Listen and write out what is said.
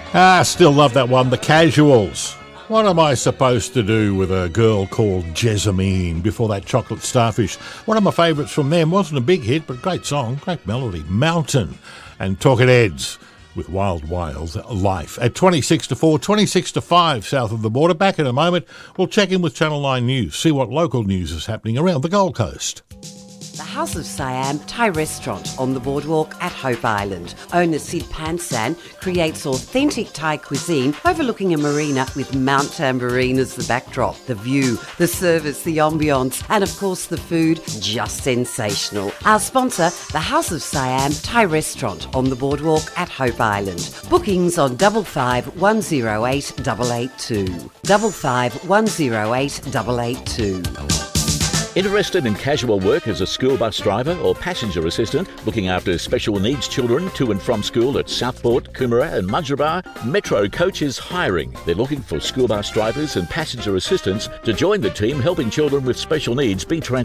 Still love that one, The Casuals. What am I supposed to do with a girl called Jessamine before that Chocolate Starfish? One of my favourites from them. Wasn't a big hit, but great song, great melody. Mountain and Talking Heads with Wild Wild Life. At 26 to 4, 26 to 5 south of the border. Back in a moment, we'll check in with Channel 9 News, see what local news is happening around the Gold Coast. The House of Siam Thai restaurant on the boardwalk at Hope Island. Owner Sid Pansan creates authentic Thai cuisine overlooking a marina with Mount Tambourine as the backdrop. The view, the service, the ambience, and of course the food, just sensational. Our sponsor, the House of Siam Thai restaurant on the boardwalk at Hope Island. Bookings on 55 108 882. 55 108 882. Interested in casual work as a school bus driver or passenger assistant, looking after special needs children to and from school at Southport, Coomera and Mudgeeraba? Metro Coach is hiring. They're looking for school bus drivers and passenger assistants to join the team helping children with special needs be